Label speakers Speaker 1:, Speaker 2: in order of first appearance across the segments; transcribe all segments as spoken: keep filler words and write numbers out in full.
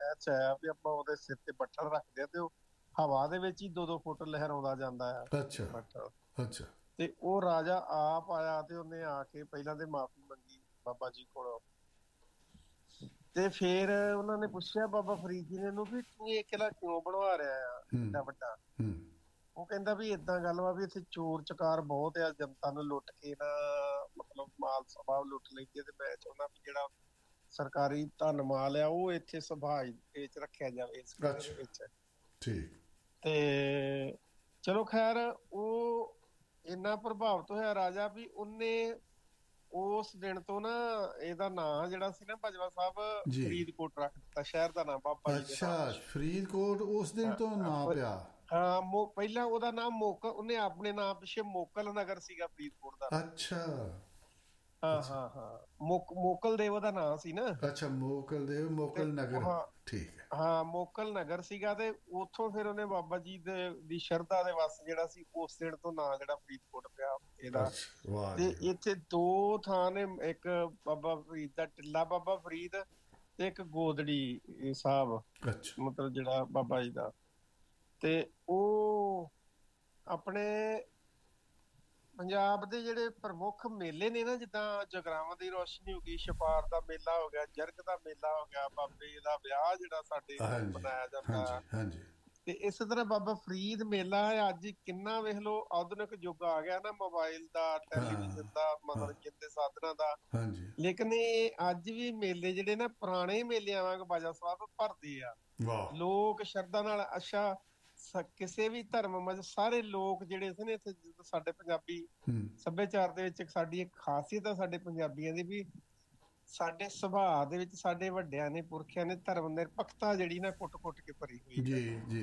Speaker 1: ਸ਼ਹਿਰ ਚ ਆਇਆ ਵੀ ਆਪਾਂ ਉਹਦੇ ਸਿਰ ਤੇ ਬੱਠਲ ਰੱਖਦੇ ਆ ਤੇ ਉਹ ਹਵਾ ਦੇ ਵਿੱਚ ਹੀ ਦੋ ਦੋ ਫੁੱਟ ਲਹਿਰਾਉਂਦਾ ਜਾਂਦਾ ਆ
Speaker 2: ਅੱਛਾ
Speaker 1: ਬੱਠਲ।
Speaker 2: ਅੱਛਾ
Speaker 1: ਤੇ ਉਹ ਰਾਜਾ ਆਪ ਆਇਆ ਤੇ ਉਹਨੇ ਆ ਕੇ ਪਹਿਲਾਂ ਤੇ ਮਾਫੀ ਮੰਗੀ ਬਾਬਾ ਜੀ ਕੋਲੋਂ। ਤੇ ਫੇਰ ਉਹਨਾਂ ਨੇ ਪੁੱਛਿਆ ਬਾਬਾ ਫਰੀਦ ਜੀ ਨੇ ਇਹਨੂੰ ਵੀ ਤੂੰ ਇਹ ਕਿਲ੍ਹਾ ਕਿਉਂ ਬਣਵਾ ਰਿਹਾ ਆ
Speaker 2: ਹੂੰ
Speaker 1: ਏਡਾ ਵੱਡਾ।
Speaker 2: ਹੂੰ
Speaker 1: ਉਹ ਕਹਿੰਦਾ ਵੀ ਏਦਾਂ ਗੱਲ ਵਾ ਵੀ ਇੱਥੇ ਚੋਰ ਚਕਾਰ ਬਹੁਤ ਆ, ਜਨਤਾ ਨੂੰ ਲੁੱਟ ਕੇ ਨਾ ਮਤਲਬ ਮਾਲ ਸਭਾ ਲੁੱਟ ਲੈਂਦੇ, ਤੇ ਮੈਂ ਚਾਹੁੰਦਾ ਵੀ ਜਿਹੜਾ ਸਰਕਾਰੀ ਧਨ ਮਾਲ ਆ ਉਹ ਇੱਥੇ ਸੰਭਾਲ ਕੇ ਚ ਰੱਖਿਆ ਜਾਵੇ ਇਸ ਕਿਲੇ ਦੇ
Speaker 2: ਅੱਛਾ
Speaker 1: ਵਿੱਚ।
Speaker 2: ਠੀਕ
Speaker 1: ਤੇ ਚਲੋ ਖੈਰ ਉਹ ਇੰਨਾ ਪ੍ਰਭਾਵਿਤ ਹੋਇਆ ਰਾਜਾ ਵੀ ਉਹਨੇ ਉਸ ਦਿਨ ਤੋਂ ਨਾ ਇਹਦਾ ਨਾਂ ਜਿਹੜਾ ਸੀ ਨਾ ਬਾਜਵਾ ਸਾਹਿਬ
Speaker 2: ਜੀ
Speaker 1: ਫਰੀਦਕੋਟ ਰੱਖ ਦਿੱਤਾ, ਸ਼ਹਿਰ ਦਾ ਨਾਮ ਬਾਬਾ ਜੀ ਦੇ
Speaker 2: ਅੱਛਾ
Speaker 1: ਨਾਮ।
Speaker 2: ਫਰੀਦਕੋਟ ਉਸ ਦਿਨ ਤੋਂ ਨਾਂ
Speaker 1: ਹਾਂ
Speaker 2: ਪਿਆ।
Speaker 1: ਹਾਂ ਮੋ ਪਹਿਲਾਂ ਉਹਦਾ ਨਾਮ ਮੋਕ ਉਹਨੇ ਆਪਣੇ ਨਾਮ ਪਿੱਛੇ ਮੋਕਲ ਨਗਰ ਸੀਗਾ ਫਰੀਦਕੋਟ ਦਾ।
Speaker 2: ਅੱਛਾ
Speaker 1: ਹਾਂ
Speaker 2: ਅੱਛਾ
Speaker 1: ਹਾਂ ਹਾਂ ਮੋਕ ਮੋਕਲ ਦੇਵ ਉਹਦਾ ਨਾਮ ਸੀ ਨਾ।
Speaker 2: ਅੱਛਾ ਮੋਕਲ ਦੇ
Speaker 1: ਤੇ
Speaker 2: ਮੋਕਲ ਨਗਰ।
Speaker 1: ਹਾਂ
Speaker 2: ਠੀਕ ਹੈ।
Speaker 1: ਹਾਂ ਮੋਕਲ ਨਗਰ ਸੀਗਾ ਤੇ ਉੱਥੋਂ ਫਿਰ ਉਹਨੇ ਬਾਬਾ ਜੀ ਦੇ ਦੀ ਸ਼ਰਧਾ ਦੇ ਵਸ ਜਿਹੜਾ ਸੀ ਉਸ ਦਿਨ ਤੋਂ ਨਾਂ ਜਿਹੜਾ ਫਰੀਦਕੋਟ ਪਿਆ ਇਹਦਾ।
Speaker 2: ਅੱਛਾ ਵਾਹ
Speaker 1: ਤੇ
Speaker 2: ਜੀ ਵਾਹ।
Speaker 1: ਇੱਥੇ ਦੋ ਥਾਂ ਨੇ, ਇੱਕ ਬਾਬਾ ਫਰੀਦ ਦਾ ਟਿੱਲਾ ਬਾਬਾ ਫਰੀਦ ਤੇ ਇੱਕ ਗੋਦੜੀ ਸਾਹਿਬ
Speaker 2: ਅੱਛਾ
Speaker 1: ਮਤਲਬ ਜਿਹੜਾ ਬਾਬਾ ਜੀ ਦਾ। ਤੇ ਉਹ ਆਪਣੇ ਪੰਜਾਬ ਦੇ ਜਿਹੜੇ ਪ੍ਰਮੁੱਖ ਮੇਲੇ ਨੇ ਨਾ, ਜਿੱਦਾਂ ਜਗਰਾਵਾਂ ਦੀ ਰੋਸ਼ਨੀ ਹੋ ਗਈ, ਛਪਾਰ ਦਾ ਮੇਲਾ ਹੋ ਗਿਆ, ਜਰਗ ਦਾ ਮੇਲਾ ਹੋ ਗਿਆ, ਬਾਬੇ ਦਾ ਵਿਆਹ ਜਿਹੜਾ ਸਾਡੇ ਇੱਥੇ
Speaker 2: ਹਾਂਜੀ
Speaker 1: ਮਨਾਇਆ ਜਾਂਦਾ।
Speaker 2: ਹਾਂਜੀ ਹਾਂਜੀ
Speaker 1: ਤੇ ਇਸੇ ਤਰ੍ਹਾਂ ਬਾਬਾ ਫਰੀਦ ਮੇਲਾ ਹੈ। ਅੱਜ ਕਿੰਨਾ ਵੇਖ ਲਓ ਆਧੁਨਿਕ ਯੁੱਗ ਆ ਗਿਆ ਨਾ, ਮੋਬਾਈਲ ਦਾ,
Speaker 2: ਹਾਂ
Speaker 1: ਟੈਲੀਵਿਜ਼ਨ ਦਾ,
Speaker 2: ਹਾਂ
Speaker 1: ਮਨੋਰੰਜਨ ਦੇ ਸਾਧਨਾਂ ਦਾ।
Speaker 2: ਹਾਂਜੀ
Speaker 1: ਲੇਕਿਨ ਇਹ ਅੱਜ ਵੀ ਮੇਲੇ ਜਿਹੜੇ ਨਾ ਪੁਰਾਣੇ ਮੇਲਿਆਂ ਵਾਂਗ ਬਾਜਾ ਸਾਹਿਬ ਭਰਦੇ ਆ।
Speaker 2: ਵਾਹ
Speaker 1: ਲੋਕ ਸ਼ਰਧਾ ਨਾਲ ਅੱਛਾ ਸ- ਕਿਸੇ ਵੀ ਧਰਮ ਮਤ ਸਾਰੇ ਲੋਕ ਜਿਹੜੇ ਸੀ ਨੇ ਇੱਥੇ, ਜਦੋਂ ਸਾਡੇ ਪੰਜਾਬੀ
Speaker 2: ਹੂੰ
Speaker 1: ਸੱਭਿਆਚਾਰ ਦੇ ਵਿੱਚ ਇੱਕ ਸਾਡੀ ਇੱਕ ਖਾਸੀਅਤ ਆ ਸਾਡੇ ਪੰਜਾਬੀਆਂ ਦੀ ਵੀ ਸਾਡੇ ਸੁਭਾਅ ਦੇ ਵਿੱਚ ਸਾਡੇ ਵੱਡਿਆਂ ਨੇ ਪੁਰਖਿਆਂ ਨੇ ਧਰਮ ਨਿਰਪੱਖਤਾ ਜਿਹੜੀ ਨਾ ਕੁੱਟ-ਕੁੱਟ ਕੇ ਭਰੀ ਹੋਈ
Speaker 2: ਜੀ
Speaker 1: ਹੈ।
Speaker 2: ਜੀ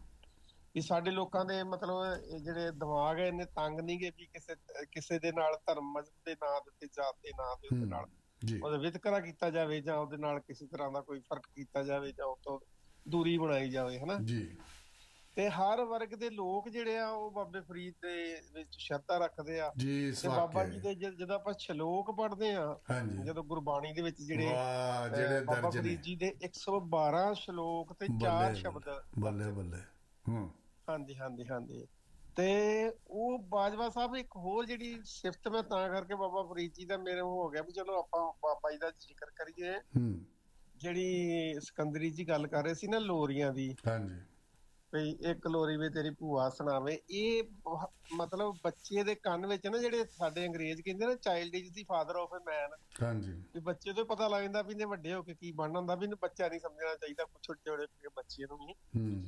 Speaker 1: ਵੀ ਸਾਡੇ ਲੋਕਾਂ ਦੇ ਮਤਲਬ ਇਹ ਜਿਹੜੇ ਦਿਮਾਗ ਹੈ ਇੰਨੇ ਤੰਗ ਨਹੀਂ ਗੇ ਵੀ ਕਿਸੇ ਕਿਸੇ ਦੇ ਨਾਲ ਧਰਮ ਮਜ਼ਹਬ ਦੇ ਨਾਂ ਦੇ ਉੱਤੇ, ਜਾਤ ਦੇ ਨਾਂ ਦੇ ਉੱਤੇ
Speaker 2: ਹੂੰ
Speaker 1: ਨਾਲ
Speaker 2: ਜੀ
Speaker 1: ਉਹਦਾ ਵਿਤਕਰਾ ਕੀਤਾ ਜਾਵੇ ਜਾਂ ਉਹਦੇ ਨਾਲ ਕਿਸੇ ਤਰ੍ਹਾਂ ਦਾ ਕੋਈ ਫਰਕ ਕੀਤਾ ਜਾਵੇ ਜਾਂ ਉਹ ਤੋਂ ਦੂਰੀ ਬਣਾਈ ਜਾਵੇ, ਹਨਾ।
Speaker 2: ਜੀ
Speaker 1: ਤੇ ਹਰ ਵਰਗ ਦੇ ਲੋਕ ਜਿਹੜੇ ਆ ਉਹ ਬਾਬੇ ਫਰੀਦ ਦੇ ਵਿੱਚ ਸ਼ਰਧਾ ਰੱਖਦੇ ਆ।
Speaker 2: ਜੀ ਇਸ
Speaker 1: ਤੇ ਬਾਬਾ
Speaker 2: ਵਾਕਿਆ
Speaker 1: ਜੀ ਦੇ ਜ- ਜਦੋਂ ਆਪਾਂ ਸ਼ਲੋਕ ਪੜ੍ਹਦੇ ਆ,
Speaker 2: ਹਾਂਜੀ
Speaker 1: ਜਦੋਂ ਗੁਰਬਾਣੀ ਦੇ ਵਿੱਚ ਜਿਹੜੇ
Speaker 2: ਵਾਹ
Speaker 1: ਅਹ,
Speaker 2: ਜਿਹੜੇ
Speaker 1: ਬਾਬਾ
Speaker 2: ਦਰਜ ਨੇ।
Speaker 1: ਫਰੀਦ ਜੀ ਦੇ ਇੱਕ ਸੌ ਬਾਰਾਂ ਸ਼ਲੋਕ ਤੇ ਚਾਰ
Speaker 2: ਬੱਲੇ
Speaker 1: ਸ਼ਬਦ
Speaker 2: ਬੱਲੇ
Speaker 1: ਦਰਜ।
Speaker 2: ਬੱਲੇ ਹੂੰ
Speaker 1: ਹਾਂਜੀ ਹਾਂਜੀ ਹਾਂਜੀ। ਤੇ ਉਹ ਬਾਜਵਾ ਸਾਹਿਬ ਇੱਕ ਹੋਰ ਜਿਹੜੀ ਸਿਫਤ ਮੈਂ ਤਾਂ ਕਰਕੇ ਬਾਬਾ ਫਰੀਦ ਜੀ ਦਾ ਮੇਰੇ ਹੋ ਗਿਆ ਵੀ ਚਲੋ ਆਪਾਂ ਬਾਬਾ ਜੀ ਦਾ ਜ਼ਿਕਰ ਕਰੀਏ।
Speaker 2: ਹੂੰ
Speaker 1: ਜਿਹੜੀ ਸਿਕੰਦਰੀ ਜੀ ਗੱਲ ਕਰ ਰਹੇ ਸੀ ਨਾ ਲੋਰੀਆਂ ਦੀ,
Speaker 2: ਹਾਂਜੀ
Speaker 1: ਵੀ ਇੱਕ ਲੋਰੀ ਵੀ ਤੇਰੀ ਭੂਆ ਸੁਣਾਵੇ, ਇਹ ਬ- ਮਤਲਬ ਬੱਚੇ ਦੇ ਕੰਨ ਵਿੱਚ ਨਾ, ਜਿਹੜੇ ਸਾਡੇ ਅੰਗਰੇਜ਼ ਕਹਿੰਦੇ ਨਾ child is the father of a ਮੈਨ,
Speaker 2: ਹਾਂਜੀ
Speaker 1: ਵੀ ਬੱਚੇ ਤੋਂ ਪਤਾ ਲੱਗ ਜਾਂਦਾ ਵੀ ਇਹਨੇ ਵੱਡੇ ਹੋ ਕੇ ਕੀ ਬਣਨਾ ਹੁੰਦਾ, ਵੀ ਇਹਨੂੰ ਬੱਚਾ ਨਹੀਂ ਸਮਝਣਾ ਚਾਹੀਦਾ ਕੁਛ ਛੋਟੇ ਛੋਟੇ ਬੱਚੇ ਨੂੰ ਵੀ।
Speaker 2: ਹੂੰ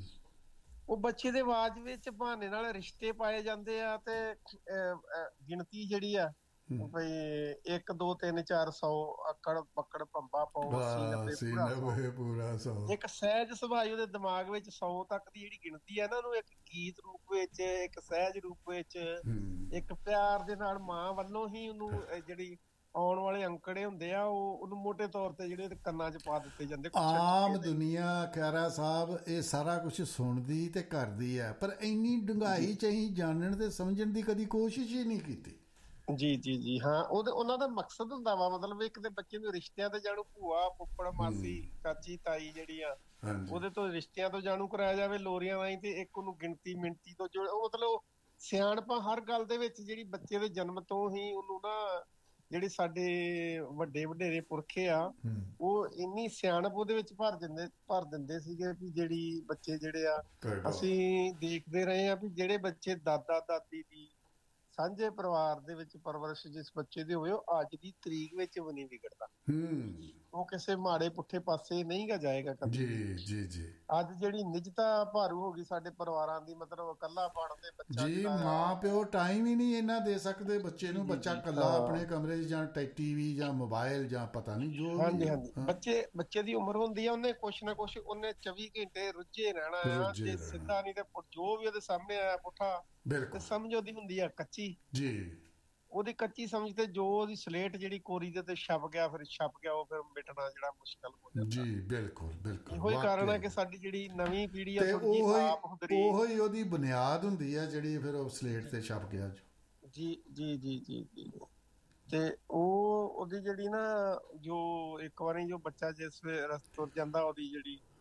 Speaker 1: ਉਹ ਬੱਚੇ ਦੇ ਆਵਾਜ਼ ਵਿੱਚ ਬਹਾਨੇ ਨਾਲ ਰਿਸ਼ਤੇ ਪਾਏ ਜਾਂਦੇ ਆ ਤੇ ਅਹ, ਅਹ, ਗਿਣਤੀ ਜਿਹੜੀ ਆ
Speaker 2: ਹੂੰ
Speaker 1: ਬਈ ਇੱਕ ਦੋ ਤਿੰਨ ਚਾਰ ਸੌ ਅੱਕੜ ਪੱਕੜ ਭੰਬਾ ਪਾਉ ਅੱਸੀ
Speaker 2: ਵਾਹ
Speaker 1: ਨੱਬੇ
Speaker 2: ਸੀ
Speaker 1: ਪੂਰਾ ਸੌ।
Speaker 2: ਨਵੇਂ ਪੂਰਾ ਸੌ
Speaker 1: ਇੱਕ ਸਹਿਜ ਸੁਭਾਅ ਉਹਦੇ ਦਿਮਾਗ ਵਿੱਚ ਸੌ ਤੱਕ ਦੀ ਜਿਹੜੀ ਗਿਣਤੀ ਆ ਨਾ, ਉਹਨੂੰ ਇੱਕ ਗੀਤ ਰੂਪ ਵਿੱਚ, ਇੱਕ ਸਹਿਜ ਰੂਪ ਵਿੱਚ,
Speaker 2: ਹੂੰ
Speaker 1: ਇੱਕ ਪਿਆਰ ਦੇ ਨਾਲ ਮਾਂ ਵੱਲੋਂ ਹੀ ਉਹਨੂੰ ਅਹ, ਜਿਹੜੀ ਆਉਣ ਵਾਲੇ ਅੰਕੜੇ ਹੁੰਦੇ ਆ ਉਹ ਉਹਨੂੰ ਮੋਟੇ ਤੌਰ ਤੇ ਜਿਹੜੇ ਕੰਨਾਂ 'ਚ ਪਾ ਦਿੱਤੇ ਜਾਂਦੇ ਕੁਛ
Speaker 2: ਆਮ
Speaker 1: ਚਿੱਟੇ ਦੇ।
Speaker 2: ਦੁਨੀਆ ਖੈਰਾ ਸਾਹਿਬ ਇਹ ਸਾਰਾ ਕੁਝ ਸੁਣਦੀ ਤੇ ਕਰਦੀ ਹੈ, ਪਰ ਇੰਨੀ ਡੂੰਘਾਈ ਚ ਅਸੀਂ ਜਾਣਨ ਤੇ ਸਮਝਣ ਦੀ ਕਦੀ ਕੋਸ਼ਿਸ਼ ਹੀ ਨਹੀਂ ਕੀਤੀ।
Speaker 1: ਜੀ ਜੀ ਜੀ ਹਾਂ, ਉਹਦੇ ਉਹਨਾਂ ਦਾ ਮਕਸਦ ਹੁੰਦਾ ਵਾ ਮਤਲਬ ਇੱਕ ਤੇ ਬੱਚੇ ਨੂੰ ਰਿਸ਼ਤਿਆਂ ਤੇ ਜਾਣੂ, ਭੂਆ ਫੁੱਫੜ ਮਾਸੀ
Speaker 2: ਹੂੰ
Speaker 1: ਚਾਚੀ ਤਾਈ ਜਿਹੜੀ ਆ
Speaker 2: ਹਾਂਜੀ
Speaker 1: ਉਹਦੇ ਤੋਂ ਰਿਸ਼ਤਿਆਂ ਤੋਂ ਜਾਣੂ ਕਰਾਇਆ ਜਾਵੇ ਲੋਰੀਆਂ ਰਾਹੀਂ, ਤੇ ਇੱਕ ਉਹਨੂੰ ਗਿਣਤੀ ਮਿਣਤੀ ਤੋਂ ਜੋ ਉਹ ਮਤਲਬ ਸਿਆਣਪਾਂ ਹਰ ਗੱਲ ਦੇ ਵਿੱਚ ਜਿਹੜੀ ਬੱਚੇ ਦੇ ਜਨਮ ਤੋਂ ਹੀ ਉਹਨੂੰ ਨਾ, ਜਿਹੜੇ ਸਾਡੇ ਵੱਡੇ ਵਡੇਰੇ ਪੁਰਖੇ ਆ
Speaker 2: ਹੂੰ
Speaker 1: ਉਹ ਇੰਨੀ ਸਿਆਣਪ ਉਹਦੇ ਵਿੱਚ ਭਰ ਦਿੰਦੇ ਭਰ ਦਿੰਦੇ ਸੀਗੇ ਵੀ ਜਿਹੜੀ ਬੱਚੇ ਜਿਹੜੇ ਆ,
Speaker 2: ਤੁਹਾਡਾ
Speaker 1: ਅਸੀਂ ਦੇਖਦੇ ਰਹੇ ਆ ਵੀ ਜਿਹੜੇ ਬੱਚੇ ਦਾਦਾ ਦਾਦੀ ਦੀ ਸਾਂਝੇ ਪਰਿਵਾਰ ਦੇ ਵਿੱਚ ਪਰਵਰਿਸ਼ ਜਿਸ ਬੱਚੇ ਦੀ ਹੋਵੇ ਉਹ ਅੱਜ ਦੀ ਤਰੀਕ ਵਿੱਚ ਵੀ ਨਹੀਂ ਵਿਗੜਦਾ,
Speaker 2: ਹੂੰ
Speaker 1: ਉਹ ਕਿਸੇ ਮਾੜੇ ਪੁੱਠੇ ਪਾਸੇ ਨਹੀਂ ਗਾ ਜਾਏਗਾ ਕਦੀ
Speaker 2: ਜੀ
Speaker 1: ਵੀ।
Speaker 2: ਜੀ ਜੀ
Speaker 1: ਅੱਜ ਜਿਹੜੀ ਨਿਜਤਾ ਭਾਰੂ ਹੋ ਗਈ ਸਾਡੇ ਪਰਿਵਾਰਾਂ ਦੀ, ਮਤਲਬ ਇਕੱਲਾ ਬਣ ਦੇ ਬੱਚਾ
Speaker 2: ਜੀ
Speaker 1: ਜਿਹੜਾ
Speaker 2: ਮਾਂ
Speaker 1: ਆ।
Speaker 2: ਪਿਓ ਟਾਈਮ ਹੀ ਨਹੀਂ ਇਹਨਾਂ ਦੇ ਸਕਦੇ ਬੱਚੇ
Speaker 1: ਜੀ
Speaker 2: ਨੂੰ,
Speaker 1: ਜੀ
Speaker 2: ਬੱਚਾ
Speaker 1: ਜੀ
Speaker 2: ਇਕੱਲਾ
Speaker 1: ਹਾਂ
Speaker 2: ਆਪਣੇ ਕਮਰੇ 'ਚ ਜਾਂ ਟੀਵੀ ਜਾਂ ਮੋਬਾਈਲ ਜਾਂ ਪਤਾ ਨਹੀਂ ਜੋ ਵੀ
Speaker 1: ਹਾਂਜੀ
Speaker 2: ਹੈ।
Speaker 1: ਹਾਂਜੀ,
Speaker 2: ਹਾਂ,
Speaker 1: ਬੱਚੇ ਬੱਚੇ ਦੀ ਉਮਰ ਹੁੰਦੀ ਆ, ਉਹਨੇ ਕੁਛ ਨਾ ਕੁਛ ਉਹਨੇ ਚੌਵੀ ਘੰਟੇ ਰੁੱਝੇ ਰਹਿਣਾ ਆ,
Speaker 2: ਰੁੱਝੇ
Speaker 1: ਜੇ
Speaker 2: ਰਹਿਣਾ
Speaker 1: ਸਿੱਧਾ ਨਹੀਂ ਤੇ ਪੁ- ਜੋ ਵੀ ਉਹਦੇ ਸਾਹਮਣੇ ਆਇਆ ਪੁੱਠਾ ਤੇ
Speaker 2: ਬਿਲਕੁਲ
Speaker 1: ਸਮਝ ਉਹਦੀ ਹੁੰਦੀ ਆ ਕੱਚੀ।
Speaker 2: ਜੀ
Speaker 1: ਉਹਦੀ ਕੱਚੀ ਸਮਝ ਤੇ ਜੋ ਉਹਦੀ ਸਲੇਟ ਜਿਹੜੀ ਕੋਰੀ ਦੇ ਤੇ ਛਪ ਗਿਆ, ਫਿਰ ਛਪ ਗਿਆ, ਉਹ ਫਿਰ ਮਿਟਣਾ ਜਿਹੜਾ ਮੁਸ਼ਕਲ ਹੋ ਜਾਂਦਾ।
Speaker 2: ਜੀ ਬਿਲਕੁਲ ਬਿਲਕੁਲ
Speaker 1: ਇਹੋ ਹੀ ਕਾਰਨ ਹੈ
Speaker 2: ਵਾਕਈ।
Speaker 1: ਕਿ ਸਾਡੀ ਜਿਹੜੀ ਨਵੀਂ ਪੀੜ੍ਹੀ ਆ
Speaker 2: ਤੇ
Speaker 1: ਥੋੜੀ ਜਿਹੀ
Speaker 2: ਉਹੀ
Speaker 1: ਆਪ ਹੁਦਰੀ।
Speaker 2: ਉਹੀ ਉਹਦੀ ਬੁਨਿਆਦ ਹੁੰਦੀ ਹੈ ਜਿਹੜੀ ਫਿਰ ਉਹ ਸਲੇਟ ਤੇ ਛਪ ਗਿਆ ਜੋ।
Speaker 1: ਜੀ ਜੀ ਜੀ ਜੀ ਜੀ ਤੇ ਉਹ ਉਹਦੀ ਜਿਹੜੀ ਨਾ, ਜੋ ਇੱਕ ਵਾਰੀ ਜੋ ਬੱਚਾ ਜਿਸ ਵੇ ਰਸ ਤੁਰ ਜਾਂਦਾ, ਉਹਦੀ ਜਿਹੜੀ